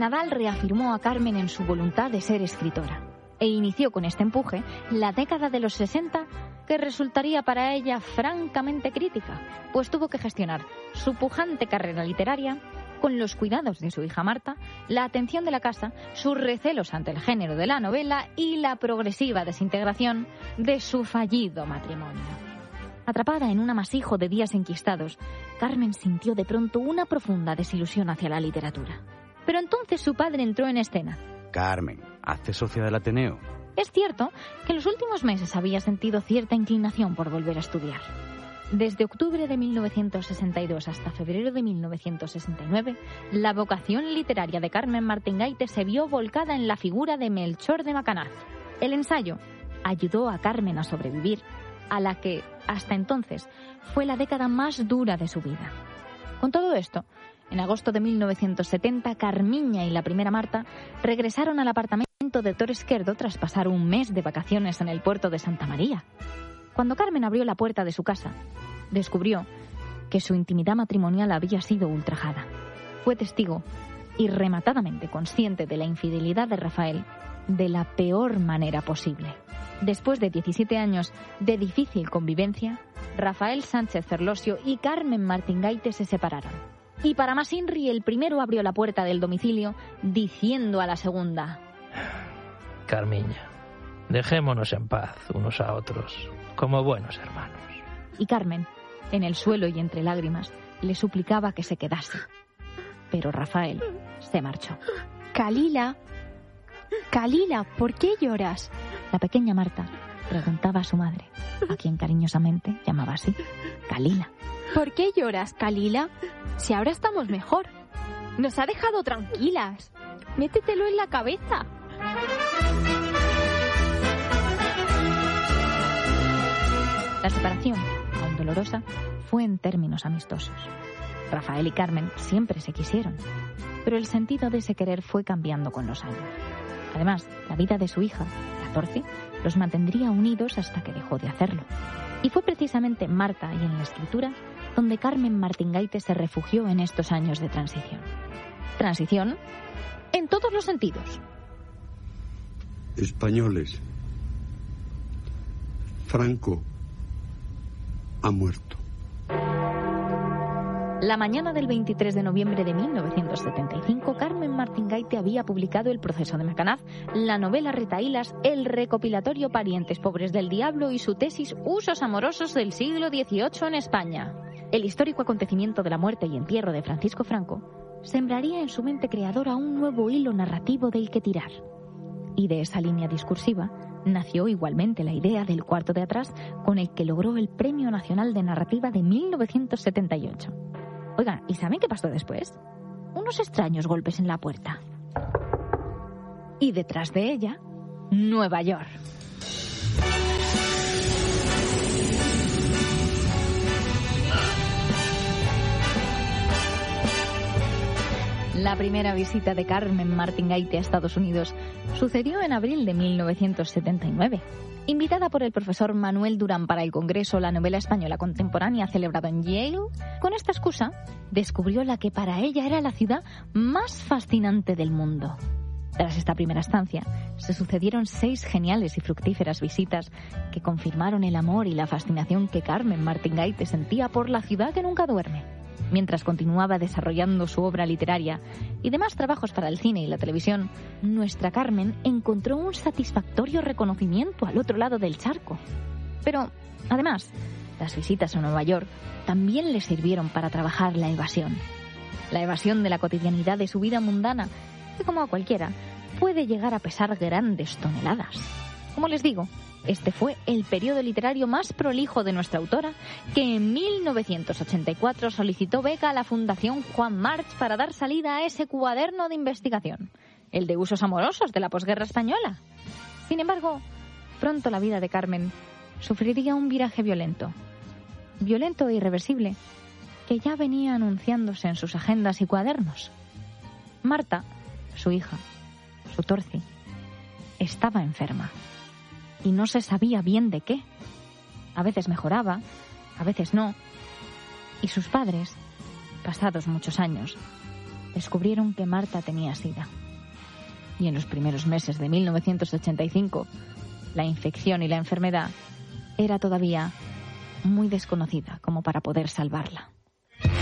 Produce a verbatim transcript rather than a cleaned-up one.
Nadal reafirmó a Carmen en su voluntad de ser escritora e inició con este empuje la década de los sesenta, que resultaría para ella francamente crítica, pues tuvo que gestionar su pujante carrera literaria con los cuidados de su hija Marta, la atención de la casa, sus recelos ante el género de la novela y la progresiva desintegración de su fallido matrimonio. Atrapada en un amasijo de días enquistados, Carmen sintió de pronto una profunda desilusión hacia la literatura. Pero entonces su padre entró en escena. Carmen, hazte socia del Ateneo. Es cierto que en los últimos meses había sentido cierta inclinación por volver a estudiar. Desde octubre de mil novecientos sesenta y dos hasta febrero de mil novecientos sesenta y nueve, la vocación literaria de Carmen Martín-Gaite se vio volcada en la figura de Melchor de Macanaz. El ensayo ayudó a Carmen a sobrevivir a la que, hasta entonces, fue la década más dura de su vida. Con todo esto, en agosto de mil novecientos setenta, Carmiña y la primera Marta regresaron al apartamento de Doctor Esquerdo tras pasar un mes de vacaciones en el puerto de Santa María. Cuando Carmen abrió la puerta de su casa, descubrió que su intimidad matrimonial había sido ultrajada. Fue testigo y rematadamente consciente de la infidelidad de Rafael de la peor manera posible. Después de diecisiete años de difícil convivencia, Rafael Sánchez Ferlosio y Carmen Martín-Gaite se separaron. Y para más inri, el primero abrió la puerta del domicilio diciendo a la segunda: Carmiña, dejémonos en paz unos a otros, como buenos hermanos. Y Carmen, en el suelo y entre lágrimas, le suplicaba que se quedase. Pero Rafael se marchó. Calila, Calila, ¿por qué lloras? La pequeña Marta preguntaba a su madre, a quien cariñosamente llamaba así, Calila. ¿Por qué lloras, Calila? Si ahora estamos mejor. Nos ha dejado tranquilas. Métetelo en la cabeza. La separación, aún dolorosa, fue en términos amistosos. Rafael y Carmen siempre se quisieron, pero el sentido de ese querer fue cambiando con los años. Además, la vida de su hija, catorce, los mantendría unidos hasta que dejó de hacerlo. Y fue precisamente en Marta y en la escritura donde Carmen Martín-Gaite se refugió en estos años de transición. Transición en todos los sentidos. Españoles, Franco ha muerto. La mañana del veintitrés de noviembre de mil novecientos setenta y cinco, Carmen Martín-Gaite había publicado El proceso de Macanaz, la novela retahílas, el recopilatorio Parientes pobres del diablo y su tesis Usos amorosos del siglo dieciocho en España. El histórico acontecimiento de la muerte y entierro de Francisco Franco sembraría en su mente creadora un nuevo hilo narrativo del que tirar. Y de esa línea discursiva nació igualmente la idea del Cuarto de Atrás, con el que logró el Premio Nacional de Narrativa de mil novecientos setenta y ocho. Oigan, ¿y saben qué pasó después? Unos extraños golpes en la puerta. Y detrás de ella, Nueva York. La primera visita de Carmen Martín-Gaite a Estados Unidos sucedió en abril de mil novecientos setenta y nueve. Invitada por el profesor Manuel Durán para el Congreso La Novela Española Contemporánea celebrado en Yale, con esta excusa descubrió la que para ella era la ciudad más fascinante del mundo. Tras esta primera estancia, se sucedieron seis geniales y fructíferas visitas que confirmaron el amor y la fascinación que Carmen Martín-Gaite sentía por la ciudad que nunca duerme. Mientras continuaba desarrollando su obra literaria y demás trabajos para el cine y la televisión, nuestra Carmen encontró un satisfactorio reconocimiento al otro lado del charco. Pero, además, las visitas a Nueva York también le sirvieron para trabajar la evasión. La evasión de la cotidianidad de su vida mundana, que como a cualquiera, puede llegar a pesar grandes toneladas. Como les digo, este fue el periodo literario más prolijo de nuestra autora, que en mil novecientos ochenta y cuatro solicitó beca a la Fundación Juan March para dar salida a ese cuaderno de investigación, el de usos amorosos de la posguerra española. Sin embargo, pronto la vida de Carmen sufriría un viraje violento, violento e irreversible, que ya venía anunciándose en sus agendas y cuadernos. Marta, su hija, su torci, estaba enferma. Y no se sabía bien de qué. A veces mejoraba, a veces no. Y sus padres, pasados muchos años, descubrieron que Marta tenía SIDA. Y en los primeros meses de mil novecientos ochenta y cinco, la infección y la enfermedad era todavía muy desconocida como para poder salvarla.